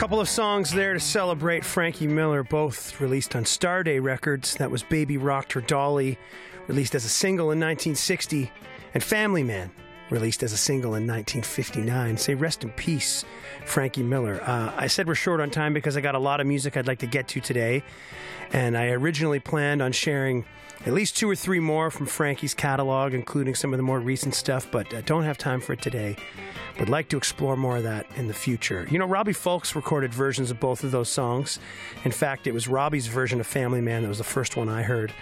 Couple of songs there to celebrate Frankie Miller, both released on Starday Records. That was Baby Rocked Her Dolly, released as a single in 1960, and Family Man, released as a single in 1959. Say rest in peace, Frankie Miller. I said we're short on time because I got a lot of music I'd like to get to today, and I originally planned on sharing at least 2 or 3 more from Frankie's catalog, including some of the more recent stuff, but I don't have time for it today. Would like to explore more of that in the future. You know, Robbie Fulks recorded versions of both of those songs. In fact, it was Robbie's version of Family Man that was the first one I heard.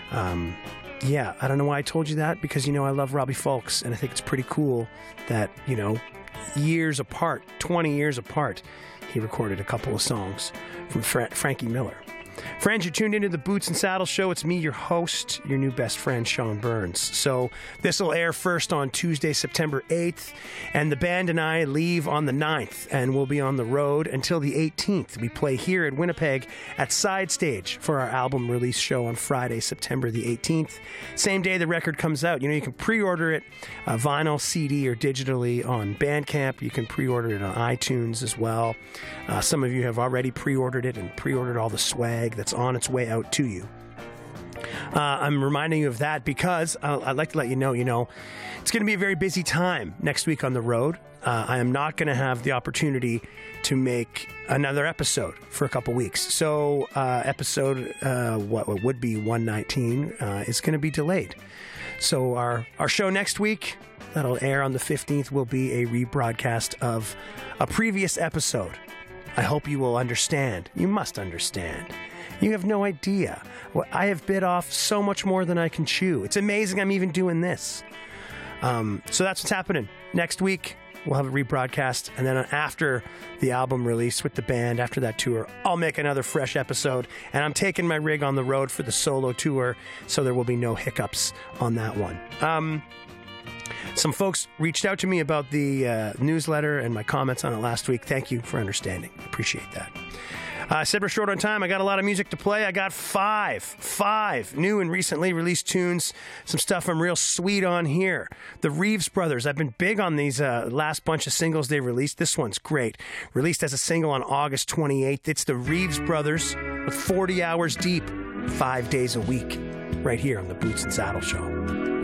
Yeah, I don't know why I told you that, because, you know, I love Robbie Fulks, and I think it's pretty cool that, you know, years apart, 20 years apart, he recorded a couple of songs from Frankie Miller. Friends, you're tuned into the Boots and Saddles Show. It's me, your host, your new best friend, Sean Burns. So this will air first on Tuesday, September 8th, and the band and I leave on the 9th, and we'll be on the road until the 18th. We play here in Winnipeg at Side Stage for our album release show on Friday, September the 18th. Same day the record comes out. You know, you can pre-order it, vinyl, CD, or digitally on Bandcamp. You can pre-order it on iTunes as well. Some of you have already pre-ordered it and pre-ordered all the swag that's on its way out to you. I'm reminding you of that because I'd like to let you know, it's going to be a very busy time next week on the road. I am not going to have the opportunity to make another episode for a couple weeks. So episode, what would be 119, is going to be delayed. So our show next week, that'll air on the 15th, will be a rebroadcast of a previous episode. I hope you will understand. You must understand. You have no idea. I have bit off so much more than I can chew. It's amazing I'm even doing this. So that's what's happening. Next week, we'll have a rebroadcast. And then after the album release with the band, after that tour, I'll make another fresh episode. And I'm taking my rig on the road for the solo tour, so there will be no hiccups on that one. Some folks reached out to me about the newsletter and my comments on it last week. Thank you for understanding. Appreciate that. I said we're short on time. I got a lot of music to play. I got five new and recently released tunes. Some stuff I'm real sweet on here. The Reeves Brothers. I've been big on these last bunch of singles they released. This one's great. Released as a single on August 28th. It's the Reeves Brothers with 40 Hours Deep, 5 days a week, right here on the Boots and Saddle Show.